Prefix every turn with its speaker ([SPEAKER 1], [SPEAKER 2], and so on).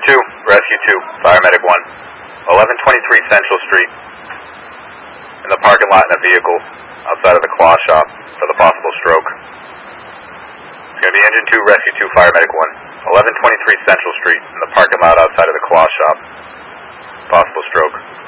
[SPEAKER 1] Rescue 2, Fire Medic 1, 1123 Central Street. In the parking lot in a vehicle outside of the claw shop for the possible stroke. It's going to be Engine 2, Rescue 2, Fire Medic 1, 1123 Central Street. In the parking lot outside of the claw shop. Possible stroke.